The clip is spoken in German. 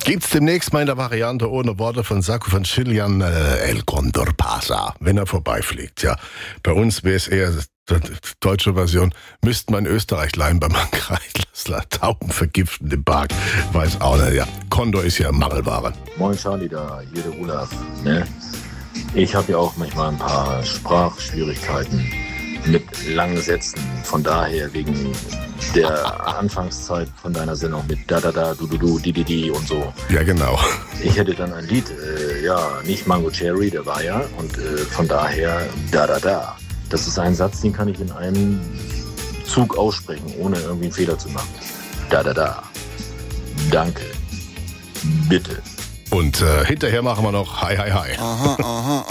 Gibt's demnächst mal in der Variante ohne Worte von Sacco von Chilean El Condor Pasa, wenn er vorbeifliegt. Ja, bei uns wäre es eher die deutsche Version. Müssten wir in Österreich leihen beim Kreisler. Tauben vergiften im Park. Weiß auch nicht, ja. Condor ist ja Mangelware. Moin Charlie, da, hier der Olaf. Ne? Ich habe ja auch manchmal ein paar Sprachschwierigkeiten mit langen Sätzen. Von daher wegen der Anfangszeit von deiner Sendung mit da, du, di und so. Ja, genau. Ich hätte dann ein Lied, nicht Mango Cherry, der war ja, und von daher da. Das ist ein Satz, den kann ich in einem Zug aussprechen, ohne irgendwie einen Fehler zu machen. Da. Danke. Bitte. Und hinterher machen wir noch Hi. Aha.